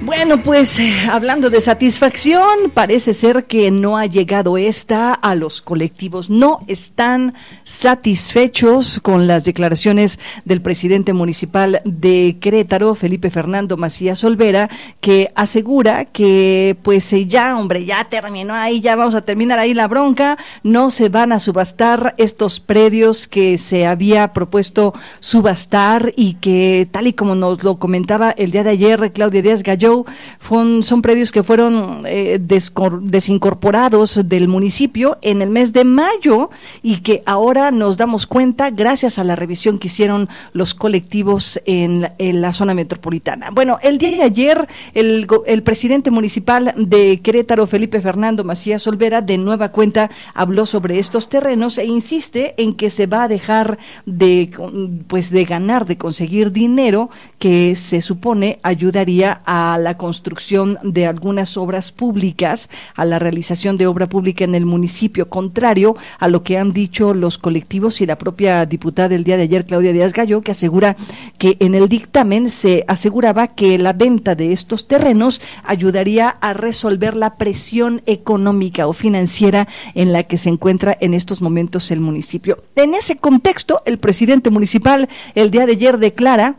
Bueno, pues hablando de satisfacción, parece ser que no ha llegado esta a los colectivos. No están satisfechos con las declaraciones del presidente municipal de Querétaro, Felipe Fernando Macías Olvera, que asegura que pues ya terminó ahí, ya vamos a terminar ahí la bronca, no se van a subastar estos predios que se había propuesto subastar y que tal y como nos lo comentaba el día de ayer Claudia Díaz Gallo, son predios que fueron desincorporados del municipio en el mes de mayo y que ahora nos damos cuenta gracias a la revisión que hicieron los colectivos en la zona metropolitana. Bueno, el día de ayer el presidente municipal de Querétaro, Felipe Fernando Macías Olvera, de nueva cuenta habló sobre estos terrenos e insiste en que se va a dejar de conseguir dinero que se supone ayudaría a la construcción de algunas obras públicas, a la realización de obra pública en el municipio, contrario a lo que han dicho los colectivos y la propia diputada del día de ayer, Claudia Díaz Gallo, que asegura que en el dictamen se aseguraba que la venta de estos terrenos ayudaría a resolver la presión económica o financiera en la que se encuentra en estos momentos el municipio. En ese contexto, el presidente municipal el día de ayer declara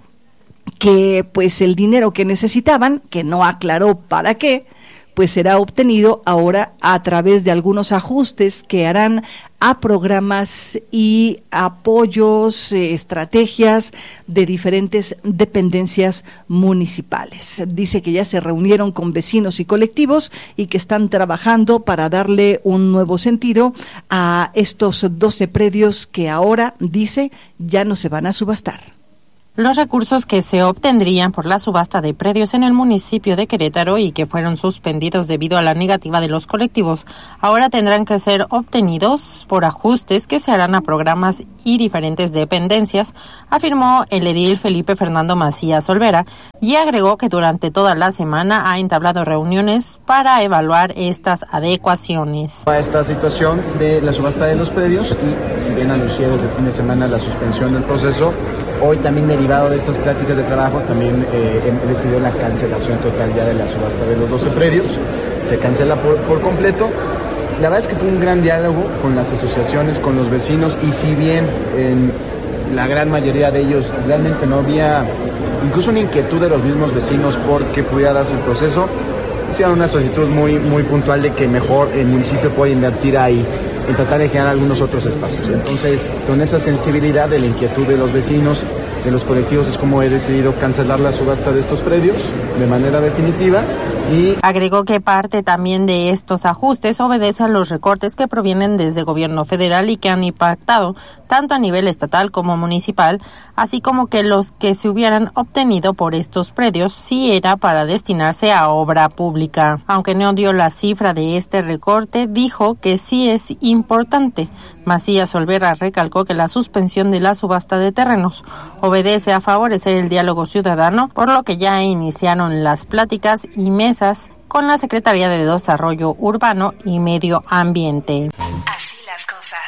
que pues el dinero que necesitaban, que no aclaró para qué, pues será obtenido ahora a través de algunos ajustes que harán a programas y apoyos, estrategias de diferentes dependencias municipales. Dice que ya se reunieron con vecinos y colectivos y que están trabajando para darle un nuevo sentido a estos 12 predios que ahora, dice, ya no se van a subastar. Los recursos que se obtendrían por la subasta de predios en el municipio de Querétaro y que fueron suspendidos debido a la negativa de los colectivos, ahora tendrán que ser obtenidos por ajustes que se harán a programas y diferentes dependencias, afirmó el edil Felipe Fernando Macías Olvera, y agregó que durante toda la semana ha entablado reuniones para evaluar estas adecuaciones. A esta situación de la subasta de los predios, y si bien anuncié desde el fin de semana la suspensión del proceso, hoy también derivado de estas pláticas de trabajo también he decidido la cancelación total ya de la subasta de los 12 predios. Se cancela por completo. La verdad es que fue un gran diálogo con las asociaciones, con los vecinos, y si bien en la gran mayoría de ellos realmente no había incluso una inquietud de los mismos vecinos por qué pudiera darse el proceso, hicieron una solicitud muy puntual de que mejor el municipio pueda invertir ahí en tratar de generar algunos otros espacios. Entonces, con esa sensibilidad de la inquietud de los vecinos, de los colectivos, es como he decidido cancelar la subasta de estos predios de manera definitiva. Y agregó que parte también de estos ajustes obedece a los recortes que provienen desde gobierno federal y que han impactado tanto a nivel estatal como municipal, así como que los que se hubieran obtenido por estos predios sí era para destinarse a obra pública. Aunque no dio la cifra de este recorte, dijo que sí es importante. Macías Olvera recalcó que la suspensión de la subasta de terrenos obedece a favorecer el diálogo ciudadano, por lo que ya iniciaron las pláticas y mesas con la Secretaría de Desarrollo Urbano y Medio Ambiente. Así las cosas.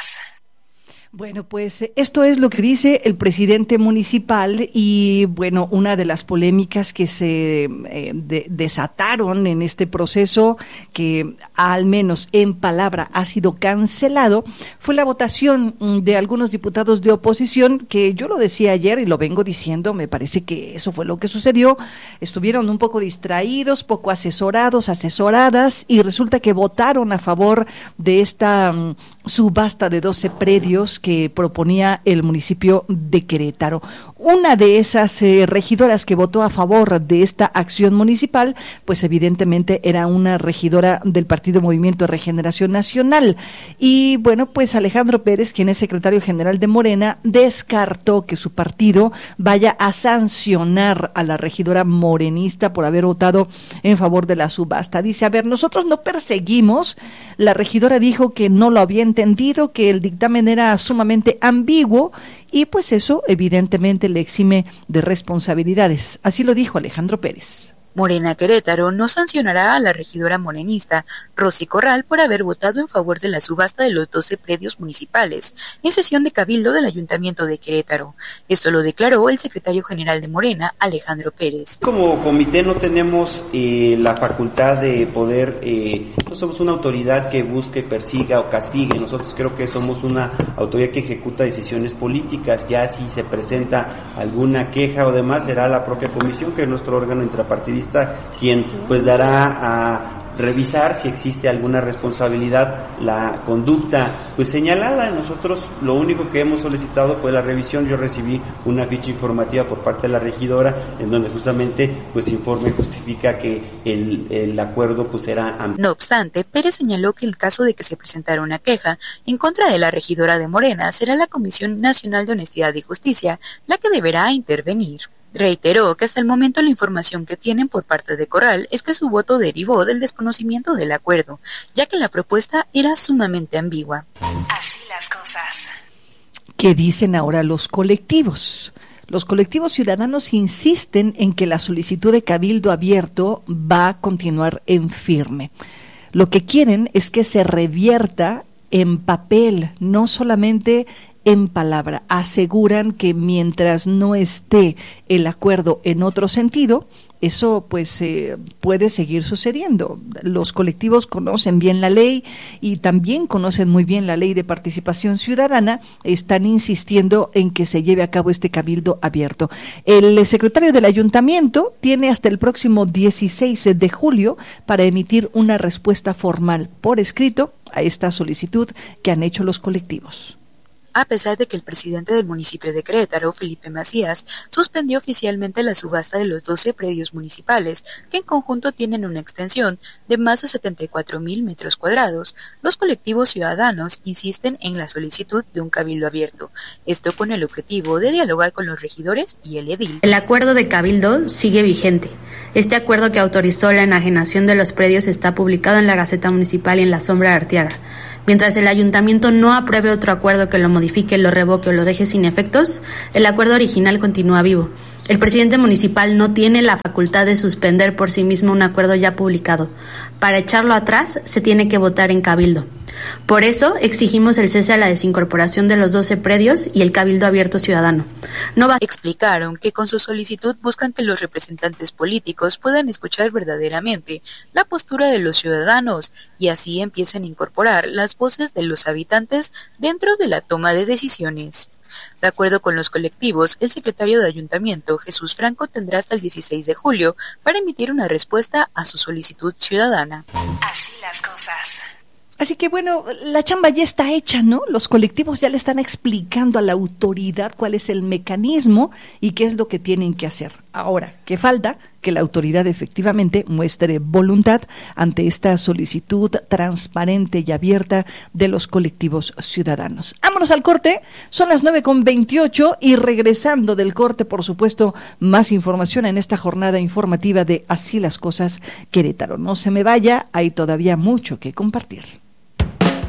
Bueno, pues esto es lo que dice el presidente municipal y bueno, una de las polémicas que se desataron en este proceso, que al menos en palabra ha sido cancelado, fue la votación de algunos diputados de oposición, que yo lo decía ayer y lo vengo diciendo, me parece que eso fue lo que sucedió. Estuvieron un poco distraídos, poco asesoradas, y resulta que votaron a favor de esta subasta de 12 predios que proponía el municipio de Querétaro. Una de esas regidoras que votó a favor de esta acción municipal, pues evidentemente era una regidora del Partido Movimiento de Regeneración Nacional. Y bueno, pues Alejandro Pérez, quien es secretario general de Morena, descartó que su partido vaya a sancionar a la regidora morenista por haber votado en favor de la subasta. Dice, nosotros no perseguimos. La regidora dijo que no lo había entendido, que el dictamen era sumamente ambiguo y pues eso evidentemente le exime de responsabilidades. Así lo dijo Alejandro Pérez. Morena Querétaro no sancionará a la regidora morenista Rosy Corral por haber votado en favor de la subasta de los 12 predios municipales en sesión de cabildo del Ayuntamiento de Querétaro. Esto lo declaró el secretario general de Morena, Alejandro Pérez. Como comité no tenemos la facultad de poder, no somos una autoridad que busque, persiga o castigue. Nosotros creo que somos una autoridad que ejecuta decisiones políticas. Ya si se presenta alguna queja o demás, será la propia comisión, que es nuestro órgano intrapartidista, quien pues dará a revisar si existe alguna responsabilidad, la conducta pues señalada. Nosotros lo único que hemos solicitado fue la revisión. Yo recibí una ficha informativa por parte de la regidora en donde justamente pues informa y justifica que el acuerdo pues era amplio. No obstante, Pérez señaló que en caso de que se presentara una queja en contra de la regidora de Morena, será la Comisión Nacional de Honestidad y Justicia la que deberá intervenir. Reiteró que hasta el momento la información que tienen por parte de Corral es que su voto derivó del desconocimiento del acuerdo, ya que la propuesta era sumamente ambigua. Así las cosas. ¿Qué dicen ahora los colectivos? Los colectivos ciudadanos insisten en que la solicitud de cabildo abierto va a continuar en firme. Lo que quieren es que se revierta en papel, no solamente en palabra. Aseguran que mientras no esté el acuerdo en otro sentido, eso pues puede seguir sucediendo. Los colectivos conocen bien la ley y también conocen muy bien la ley de participación ciudadana. Están insistiendo en que se lleve a cabo este cabildo abierto. El secretario del ayuntamiento tiene hasta el próximo 16 de julio para emitir una respuesta formal por escrito a esta solicitud que han hecho los colectivos. A pesar de que el presidente del municipio de Querétaro, Felipe Macías, suspendió oficialmente la subasta de los 12 predios municipales, que en conjunto tienen una extensión de más de 74,000 metros cuadrados, los colectivos ciudadanos insisten en la solicitud de un cabildo abierto. Esto con el objetivo de dialogar con los regidores y el edil. El acuerdo de cabildo sigue vigente. Este acuerdo que autorizó la enajenación de los predios está publicado en la Gaceta Municipal y en la Sombra de Arteaga. Mientras el ayuntamiento no apruebe otro acuerdo que lo modifique, lo revoque o lo deje sin efectos, el acuerdo original continúa vivo. El presidente municipal no tiene la facultad de suspender por sí mismo un acuerdo ya publicado. Para echarlo atrás, se tiene que votar en cabildo. Por eso, exigimos el cese a la desincorporación de los 12 predios y el cabildo abierto ciudadano. Explicaron que con su solicitud buscan que los representantes políticos puedan escuchar verdaderamente la postura de los ciudadanos y así empiecen a incorporar las voces de los habitantes dentro de la toma de decisiones. De acuerdo con los colectivos, el secretario de Ayuntamiento, Jesús Franco, tendrá hasta el 16 de julio para emitir una respuesta a su solicitud ciudadana. Así las cosas. Así que bueno, la chamba ya está hecha, ¿no? Los colectivos ya le están explicando a la autoridad cuál es el mecanismo y qué es lo que tienen que hacer. Ahora, ¿qué falta? Que la autoridad efectivamente muestre voluntad ante esta solicitud transparente y abierta de los colectivos ciudadanos. Vámonos al corte, son las 9:28 y regresando del corte, por supuesto, más información en esta jornada informativa de Así las cosas Querétaro. No se me vaya, hay todavía mucho que compartir.